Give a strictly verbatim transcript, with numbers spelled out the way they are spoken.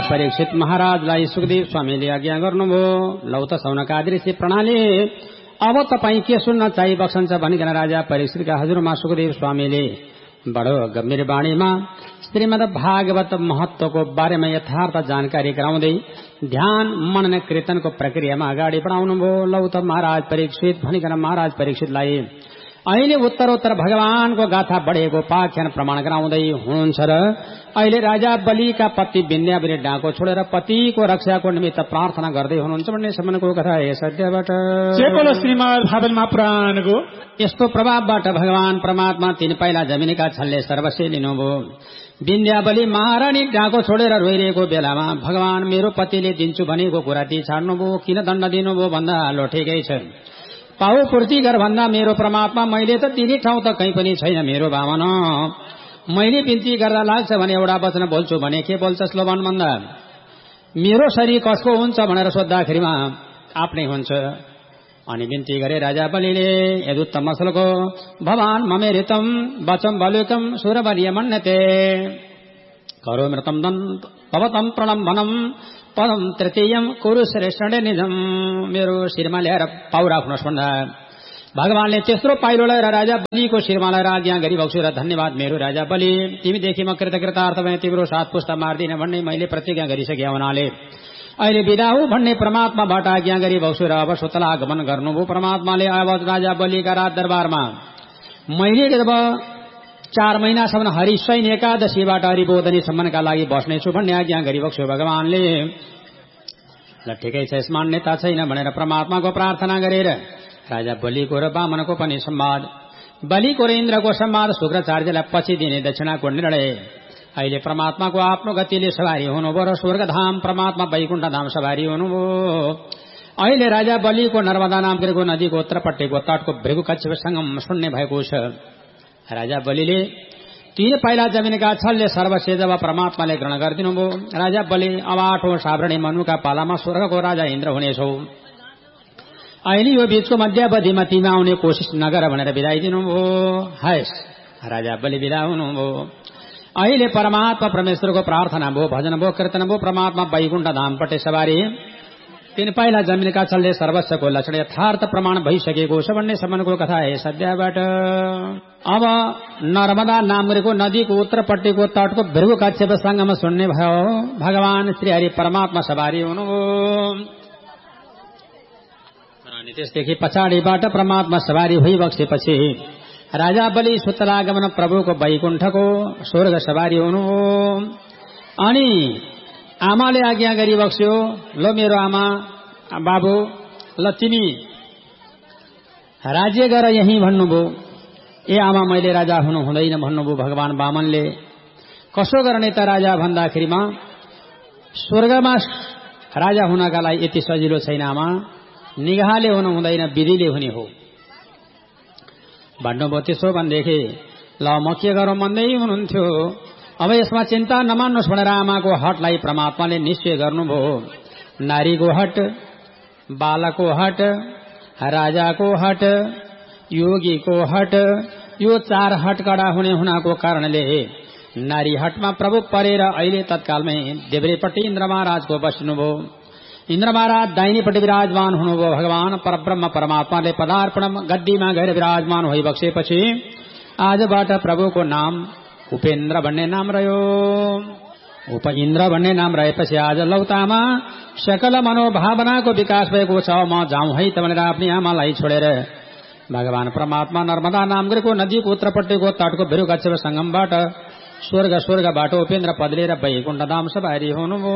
परीक्षित महाराजलाई सुखदेव स्वामीले आज्ञा गर्नुभयो। लौ त सौनकादि प्रणाली अब तपाईँ के सुन्न चाहिँ बक्सन्छ भनिकन राजा परीक्षितका हजुरमा सुखदेव स्वामीले बडो गम्भीर बाणीमा श्रीमद् भागवत महत्वको बारेमा यथार्थ जानकारी गराउँदै ध्यान मनन कीर्तनको प्रक्रियामा अगाडि बढाउनुभयो। लौ त महाराज परीक्षित भनिकन महाराज परीक्षितलाई अहिले उत्तरोत्तर भगवानको गाथा बढेको पाख्यान प्रमाण गराउँदै हुनुहुन्छ र अहिले राजा बलिका पति विन्ध्यावली डाँको छोडेर पतिको रक्षाको निमित्त प्रार्थना गर्दै हुनुहुन्छ भन्ने सम्मको कथा यस अध्यायबाट श्रीमद् भागवतमा पुराणको यस्तो प्रभावबाट भगवान परमात्मा तीन पाइला जमिनका छलले सर्वस्व लिनुभयो। विन्ध्यावली महारानी डाँको छोडेर रोइरहेको बेलामा भगवान मेरो पतिले दिन्छु भनेको कुरा ती छाड्नुभयो। किन दण्ड दिनुभयो भन्दा लो ठिकै छ, पाउ पूर्ति गर भन्दा मेरो परमात्मा मैले त दिने ठाउँ त कहीँ पनि छैन मेरो भावना। मैले बिन्ती गर्दा लाग्छ भने एउटा वचन बोल्छु भने के बोल्छस् लो भन् भन्दा मेरो शरीर कसको हुन्छ भनेर सोद्धाखेरिमा आफ्नै हुन्छ। अनि बिन्ती गरे राजा बलिले यदुत्तम मसलको भवान ममेरितम वचम बलुकम सुरबलिय मन्यते करो मृतम दन्त भवतम प्रणम्बनम पदम तृतीयम कुरु श्रेष्ठ निजम। मेरो शिरमा ल्याएर पाउ राख्नुहोस् भन्दा भगवानले तेस्रो पाइलो लगाएर राजा बलिको शिरमा लगाएर आज्ञा गरिबक्छु र धन्यवाद मेरो राजा बलि, तिमीदेखि म कृतकृतार्थ भए तिम्रो सात पुस्ता मार्दिन भन्ने मैले प्रतिज्ञा गरिसके हुनाले अहिले विदा हो भन्ने परमात्माबाट आज्ञा गरिबक्छु र अब सुतला आगमन गर्नुभयो। परमात्माले आवाज राजा बलिका राज दरबारमा मैले जब चार महिनासम्म हरिशयन एकादशीबाट हरिबोधनीसम्मका लागि बस्नेछु भन्ने आज्ञा गरिबक्छु। भगवानले ल ठिकै छ, यस मान्यता छैन भनेर परमात्माको प्रार्थना गरेर राजा बलिको र वामनको पनि सम्वाद, बलिको र इन्द्रको सम्वाद शुक्राचार्यलाई पछि दिने दक्षिणाको निर्णय अहिले परमात्माको आफ्नो गतिले सवारी हुनुभयो र स्वर्गधाम परमात्मा वैकुण्ठ धाम सवारी हुनुभयो। अहिले राजा बलिको नर्मदा नामको नदीको उत्तरपट्टिको तटको भृगु कच्छप संगम सुन्ने भएको छ। राजा बलिले तीन पाइला जमिनका छलले सर्वस्व जब परमात्माले ग्रहण गरिदिनुभयो। राजा बलि अब आठौं सावरणी मनुका पालामा स्वर्गको राजा इन्द्र हुनेछौ, अहिले यो बीचको मध्यावधिमा तिमी आउने कोसिस नगर भनेर बिदाइदिनुभयो। हस्, राजा बलि बिदा हुनुभयो। अहिले परमात्मा परमेश्वरको प्रार्थना भयो, भजन भयो, कीर्तन भयो। परमात्मा वैकुण्ठ धामपट्टि सवारी तीन पाइला जमिनका छलले सर्वस्वको लक्षण यथार्थ प्रमाण भइसकेको छ भन्ने सम्मको कथा यस अध्यायबाट। अब नर्मदा नामको नदीको उत्तरपट्टिको तटको भृगु कच्छप संगम सुन्ने भयो। भगवान श्री हरि परमात्मा सवारी हुनुभयो। अनि त्यसदेखि पछाडिबाट परमात्मा सवारी भइबक्सेपछि राजा बलि सुतलागमन प्रभुको वैकुण्ठको स्वर्ग सवारी हुनुभयो। अनि आमाले आज्ञा गरिबक्स्यो, ल मेरो आमा बाबु, ल तिमी राज्य गर यही भन्नुभयो। ए आमा मैले राजा हुनु हुँदैन भन्नुभयो भगवान वामनले। कसो गर्ने त राजा भन्दाखेरिमा स्वर्गमा राजा हुनका लागि यति सजिलो छैन आमा, निगाहले हुनु हुँदैन विधिले हुने हो भन्नुभयो। त्यसो भनेदेखि ल म के गरौँ भन्दै हुनुहुन्थ्यो। अब यसमा चिन्ता नमान्नुहोस् भनेर आमाको हटलाई परमात्माले निश्चय गर्नुभयो। नारीको हट, बालको हट, राजाको हट, योगीको हट, यो चार हट कडा हुने हुनाको कारणले नारी हटमा प्रभु परेर अहिले तत्कालमै देब्रेपट्टि इन्द्र महाराजको बस्नुभयो। इन्द्र महाराज दाहिनेपट्टि विराजमान हुनुभयो। भगवान परब्रह्म परमात्माले पदार्पण गद्दीमा गएर विराजमान भइबक्सेपछि आजबाट प्रभुको नाम उपेन्द्र भन्ने नाम रह्यो। उप इन्द्र भन्ने नाम रहेपछि आज लौतामा सकल मनोभावनाको विकास भएको छ। म जाउँ है त भनेर आफ्नी आमालाई छोडेर भगवान परमात्मा नर्मदा नामको नदीको उत्तरपट्टिको तटको भृगु कच्छप संगमबाट स्वर्ग स्वर्गबाट उपेन्द्र पद लिएर वैकुण्ठ धाम सवारी हुनुभयो।